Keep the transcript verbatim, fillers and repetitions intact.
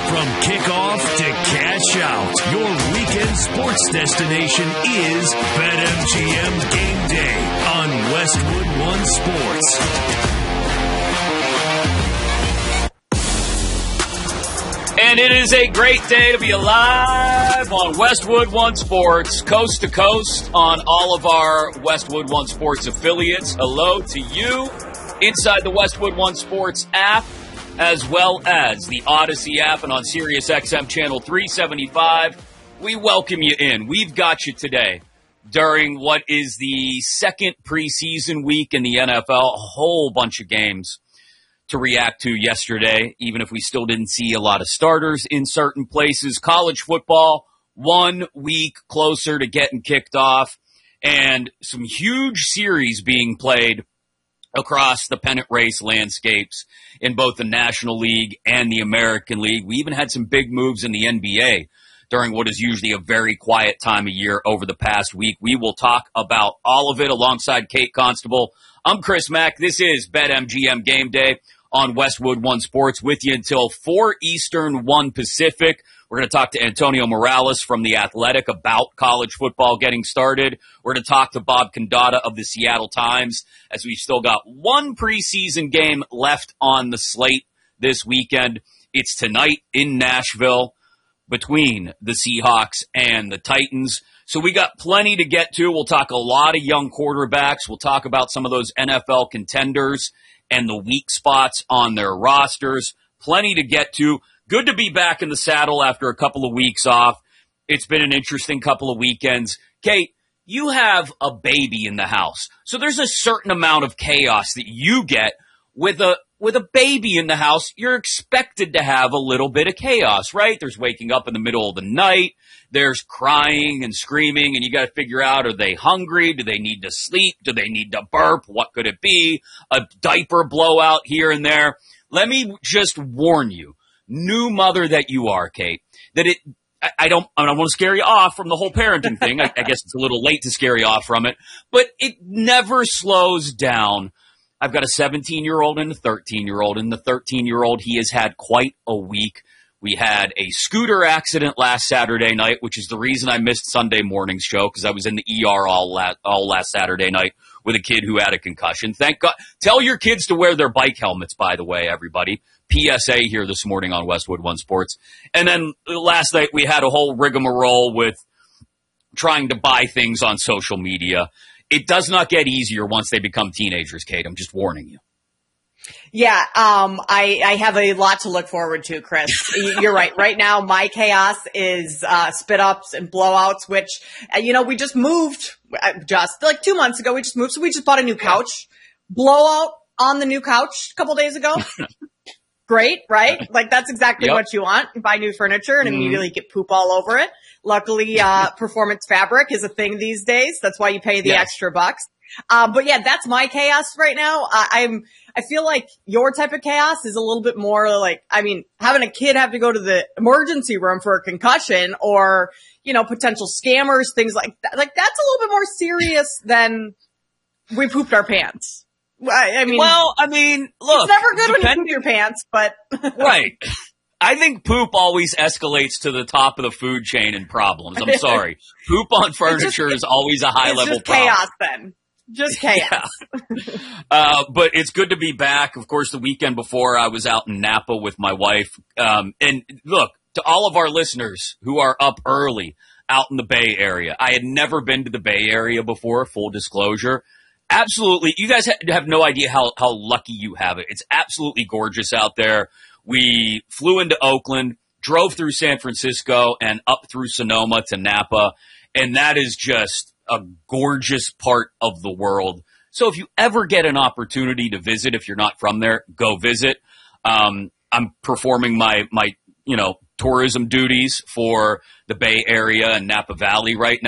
From kickoff to cash out, your weekend sports destination is BetMGM Game Day on Westwood One Sports. And it is a great day to be alive on Westwood One Sports, coast to coast on all of our Westwood One Sports affiliates. Hello to you inside the Westwood One Sports app, as well as the Odyssey app and on SiriusXM Channel three seventy-five. We welcome you in. We've got you today during what is the second preseason week in the N F L. A whole bunch of games to react to yesterday, even if we still didn't see a lot of starters in certain places. College football, one week closer to getting kicked off, and some huge series being played across the pennant race landscapes in both the National League and the American League. We even had some big moves in the N B A during what is usually a very quiet time of year over the past week. We will talk about all of it alongside Kate Constable. I'm Chris Mack. This is BetMGM Game Day on Westwood One Sports with you until four Eastern, one Pacific. We're going to talk to Antonio Morales from The Athletic about college football getting started. We're going to talk to Bob Condotta of the Seattle Times as we've still got one preseason game left on the slate this weekend. It's tonight in Nashville between the Seahawks and the Titans. So we got plenty to get to. We'll talk a lot of young quarterbacks. We'll talk about some of those N F L contenders and the weak spots on their rosters. Plenty to get to. Good to be back in the saddle after a couple of weeks off. It's been an interesting couple of weekends. Kate, you have a baby in the house. So there's a certain amount of chaos that you get with a with a baby in the house. You're expected to have a little bit of chaos, right? There's waking up in the middle of the night. There's crying and screaming, and you got to figure out, are they hungry? Do they need to sleep? Do they need to burp? What could it be? A diaper blowout here and there. Let me just warn you, new mother that you are, Kate, that it, I, I don't, I don't want to scare you off from the whole parenting thing. I, I guess it's a little late to scare you off from it, but it never slows down. I've got a seventeen-year-old and a thirteen-year-old, and the thirteen-year-old, he has had quite a week. We had a scooter accident last Saturday night, which is the reason I missed Sunday morning's show, because I was in the E R all last, all last Saturday night with a kid who had a concussion. Thank God. Tell your kids to wear their bike helmets, by the way, everybody. P S A here this morning on Westwood One Sports. And then last night we had a whole rigmarole with trying to buy things on social media. It does not get easier once they become teenagers, Kate. I'm just warning you. Yeah, um, I, I have a lot to look forward to, Chris. You're right. Right now, my chaos is uh, spit ups and blowouts, which, uh, you know, we just moved just like two months ago. We just moved. So we just bought a new couch. Blowout on the new couch a couple days ago. Great, right? Like, that's exactly yep. what you want. You buy new furniture and mm. immediately get poop all over it. Luckily, uh, Performance Fabric is a thing these days. That's why you pay the yes. extra bucks. Uh, but yeah, that's my chaos right now. I, I'm, I feel like your type of chaos is a little bit more like, I mean, having a kid have to go to the emergency room for a concussion or, you know, potential scammers, things like that. Like, that's a little bit more serious than we pooped our pants. I, I mean, well, I mean, look, it's never good when you poop your pants, but right. I think poop always escalates to the top of the food chain in problems. I'm sorry. Poop on furniture just, is always a high level problem. Chaos then. Just chaos. Yeah. uh, but it's good to be back. Of course, the weekend before I was out in Napa with my wife. Um, and look, to all of our listeners who are up early out in the Bay Area, I had never been to the Bay Area before, full disclosure. Absolutely. You guys have no idea how, how lucky you have it. It's absolutely gorgeous out there. We flew into Oakland, drove through San Francisco and up through Sonoma to Napa. And that is just a gorgeous part of the world. So if you ever get an opportunity to visit, if you're not from there, go visit. Um, I'm performing my, my, you know, tourism duties for the Bay Area and Napa Valley right now.